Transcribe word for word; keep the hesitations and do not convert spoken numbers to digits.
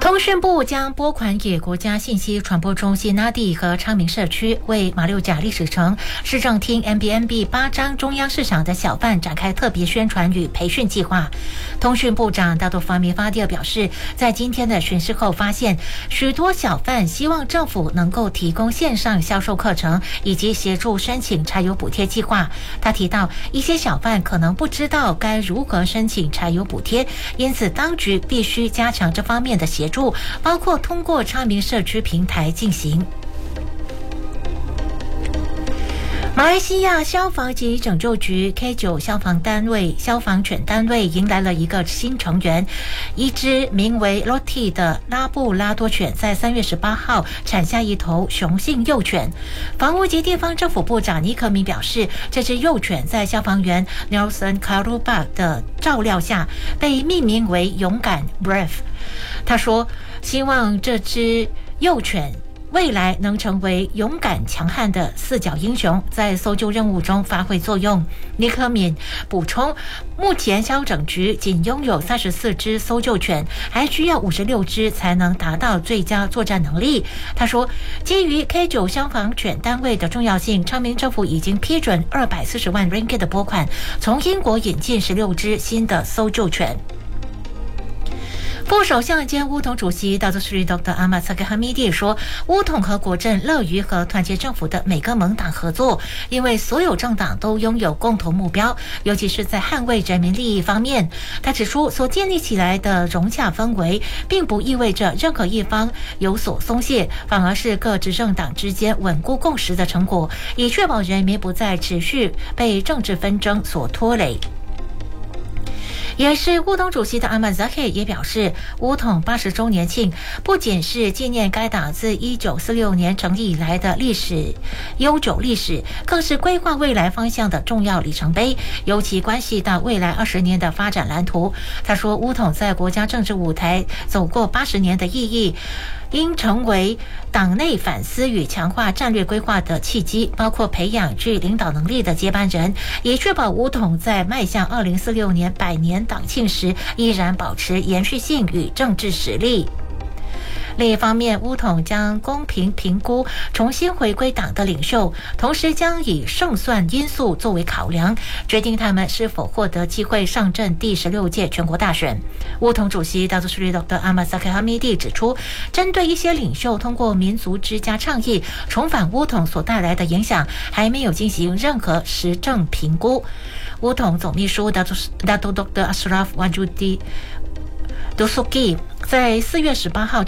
通讯部将拨款给国家信息传播中心 N A D I 和昌明社区，为马六甲历史城市政厅 M B M B 八张中央市场的小贩展开特别宣传与培训计划。通讯部长大多法米法蒂尔表示，在今天的巡视后发现，许多小贩希望政府能够提供线上销售课程，以及协助申请柴油补贴计划。他提到，一些小贩可能不知道该如何申请柴油补贴，因此当局必须加强这方面的协助，包括通过昌明社区平台进行。马来西亚消防及拯救局 K 九 消防单位消防犬单位迎来了一个新成员，一只名为 Lottie 的拉布拉多犬在三月十八号产下一头雄性幼犬。房屋及地方政府部长尼克米表示，这只幼犬在消防员 Nelson Karuba 的照料下被命名为勇敢 Brave。他说，希望这只幼犬未来能成为勇敢强悍的四脚英雄，在搜救任务中发挥作用。尼克敏补充，目前消整局仅拥有三十四只搜救犬，还需要五十六只才能达到最佳作战能力。他说，基于 K 九 消防犬单位的重要性，昌明政府已经批准二百四十万 ringgit 的拨款，从英国引进十六只新的搜救犬。副首相兼乌统主席达祖斯里 Doctor Ahmad Zahid Hamidi 说，乌统和国阵乐于和团结政府的每个盟党合作，因为所有政党都拥有共同目标，尤其是在捍卫人民利益方面。他指出，所建立起来的融洽氛围并不意味着任何一方有所松懈，反而是各执政党之间稳固共识的成果，以确保人民不再持续被政治纷争所拖累。也是乌统主席的阿曼扎克也表示，乌统八十周年庆不仅是纪念该党自一九四六年成立以来的历史悠久历史，更是规划未来方向的重要里程碑，尤其关系到未来二十年的发展蓝图。他说，乌统在国家政治舞台走过八十年的意义，应成为党内反思与强化战略规划的契机，包括培养具领导能力的接班人，以确保乌统在迈向二零四六年百年党庆时依然保持延续性与政治实力。另一方面，乌统将公平评估重新回归党的领袖，同时将以胜算因素作为考量，决定他们是否获得机会上阵第十六届全国大选。乌统主席达祖斯里 Doctor Ahmad Zahid Hamidi 指出，针对一些领袖通过民族之家倡议重返乌统所带来的影响，还没有进行任何实证评估。乌统总秘书达祖 Doctor Ashraf Wajudi Dusuki 在四月十八号